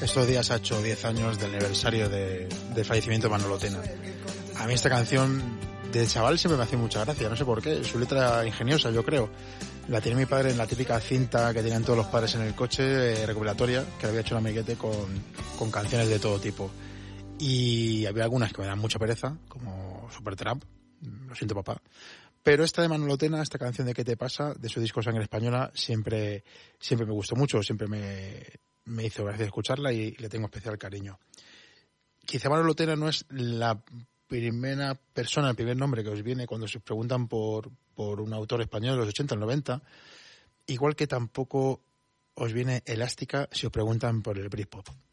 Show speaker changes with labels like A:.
A: Estos días ha hecho 10 años del aniversario de fallecimiento de Manolo Tena. A mí esta canción de chaval siempre me hacía mucha gracia, no sé por qué. Su letra ingeniosa, yo creo. La tiene mi padre en la típica cinta que tenían todos los padres en el coche, recopilatoria, que le había hecho un amiguete con canciones de todo tipo. Y había algunas que me dan mucha pereza, como Supertramp, lo siento papá. Pero esta de Manolo Tena, esta canción de ¿Qué te pasa?, de su disco Sangre Española, siempre me gustó mucho, siempre me hizo gracia escucharla y le tengo especial cariño. Quizá Manolo Tena no es la primera persona, el primer nombre que os viene cuando se preguntan por un autor español de los 80, el 90, igual que tampoco os viene Elástica si os preguntan por el Britpop.